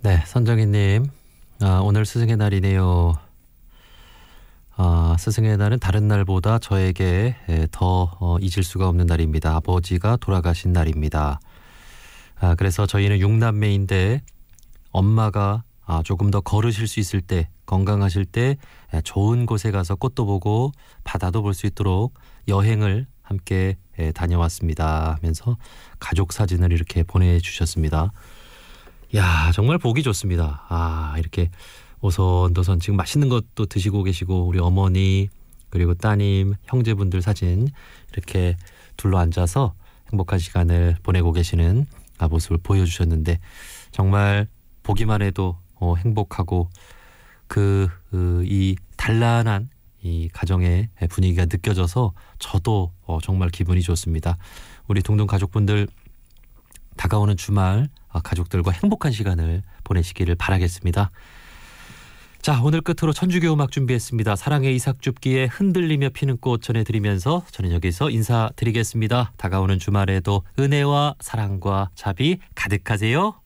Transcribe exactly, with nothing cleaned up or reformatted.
네, 선정희님, 아, 오늘 스승의 날이네요. 아, 스승의 날은 다른 날보다 저에게 더 어, 잊을 수가 없는 날입니다. 아버지가 돌아가신 날입니다. 아, 그래서 저희는 육남매인데 엄마가 아, 조금 더 걸으실 수 있을 때, 건강하실 때 좋은 곳에 가서 꽃도 보고 바다도 볼 수 있도록 여행을 함께 다녀왔습니다 하면서 가족 사진을 이렇게 보내주셨습니다. 야, 정말 보기 좋습니다. 아, 이렇게 오손도손 지금 맛있는 것도 드시고 계시고 우리 어머니 그리고 따님 형제분들 사진 이렇게 둘러앉아서 행복한 시간을 보내고 계시는 모습을 보여주셨는데 정말 보기만 해도 어, 행복하고 그 이 단란한 이 가정의 분위기가 느껴져서 저도 어, 정말 기분이 좋습니다. 우리 둥둥 가족분들 다가오는 주말 가족들과 행복한 시간을 보내시기를 바라겠습니다. 자, 오늘 끝으로 천주교 음악 준비했습니다. 사랑의 이삭줍기에 흔들리며 피는 꽃 전해드리면서 저는 여기서 인사드리겠습니다. 다가오는 주말에도 은혜와 사랑과 자비 가득하세요.